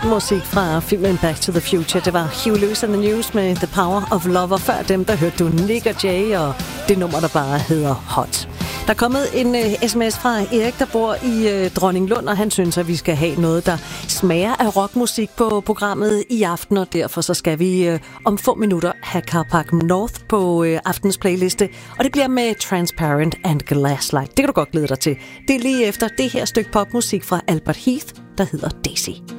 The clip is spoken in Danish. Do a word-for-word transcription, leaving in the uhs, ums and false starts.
musik fra filmen Back to the Future. Det var Huey Lewis and the News med The Power of Love, og før dem, der hørte du Nick og Jay og det nummer, der bare hedder Hot. Der er kommet en uh, sms fra Erik, der bor i uh, Dronninglund, og han synes, at vi skal have noget, der smager af rockmusik på programmet i aften, og derfor så skal vi uh, om få minutter have Car Park North på uh, aftens playliste, og det bliver med Transparent and Glasslight. Det kan du godt glæde dig til. Det er lige efter det her stykke popmusik fra Albert Heath, der hedder Daisy.